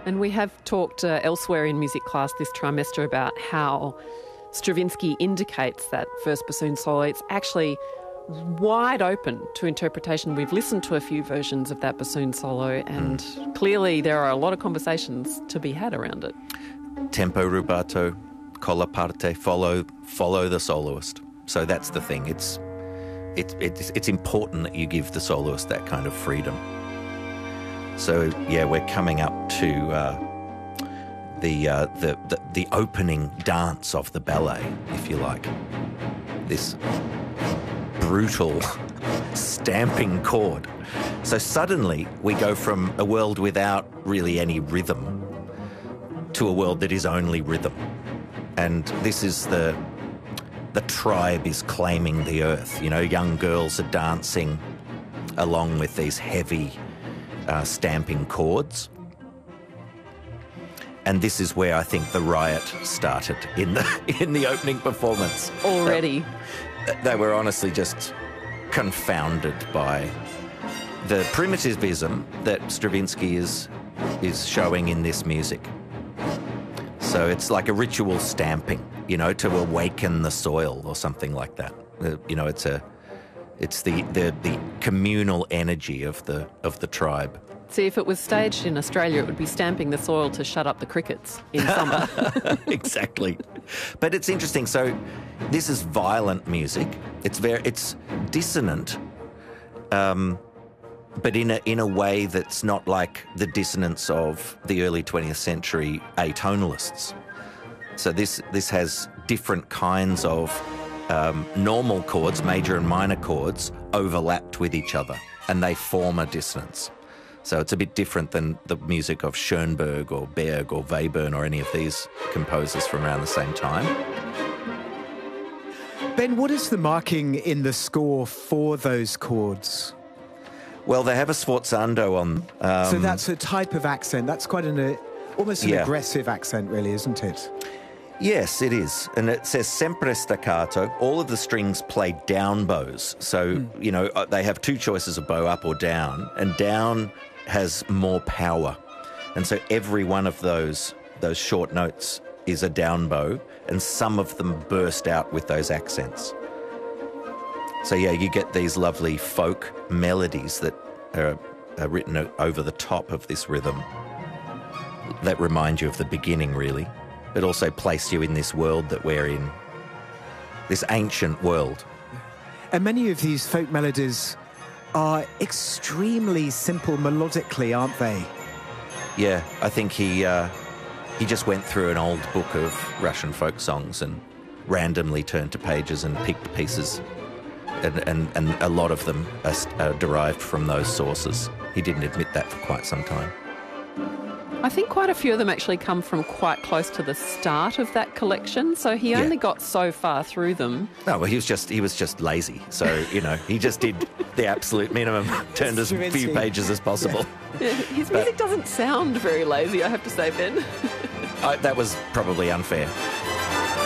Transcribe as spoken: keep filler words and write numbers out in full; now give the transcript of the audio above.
And we have talked uh, elsewhere in music class this trimester about how Stravinsky indicates that first bassoon solo. It's actually wide open to interpretation. We've listened to a few versions of that bassoon solo, and mm. clearly there are a lot of conversations to be had around it. Tempo rubato, colla parte, follow follow the soloist. So that's the thing. It's it's it's it's important that you give the soloist that kind of freedom. So yeah, we're coming up to uh, the, uh, the the the opening dance of the ballet, if you like. This brutal stamping chord. So suddenly we go from a world without really any rhythm to a world that is only rhythm. And this is the the tribe is claiming the earth. You know, young girls are dancing along with these heavy uh, stamping chords. And this is where I think the riot started in the in the opening performance. Already. Uh, they were honestly just confounded by the primitivism that Stravinsky is is showing in this music. So it's like a ritual stamping, you know, to awaken the soil or something like that. Uh, you know, it's a, it's the, the the communal energy of the of the tribe. See, if it was staged in Australia, it would be stamping the soil to shut up the crickets in summer. Exactly. But it's interesting. So this is violent music. It's very, it's dissonant, um, but in a in a way that's not like the dissonance of the early twentieth century atonalists. So this this has different kinds of um, normal chords, major and minor chords, overlapped with each other, and they form a dissonance. So it's a bit different than the music of Schoenberg or Berg or Webern or any of these composers from around the same time. Ben, what is the marking in the score for those chords? Well, they have a sforzando on. Um, so that's a type of accent. That's quite an uh, almost an yeah. aggressive accent, really, isn't it? Yes, it is. And it says sempre staccato. All of the strings play down bows. So, mm. you know, they have two choices of bow, up or down. And down has more power. And so every one of those those short notes is a down bow, and some of them burst out with those accents. So, yeah, you get these lovely folk melodies that are, are written over the top of this rhythm that remind you of the beginning, really, but also place you in this world that we're in, this ancient world. And many of these folk melodies are extremely simple melodically, aren't they? Yeah, I think he uh, he just went through an old book of Russian folk songs and randomly turned to pages and picked pieces, and, and, and a lot of them are, are derived from those sources. He didn't admit that for quite some time. I think quite a few of them actually come from quite close to the start of that collection, so he only yeah. got so far through them. No, well, he was just he was just lazy. So, you know, he just did the absolute minimum, turned as few pages as possible. Yeah. Yeah, his music but, doesn't sound very lazy, I have to say, Ben. I, that was probably unfair.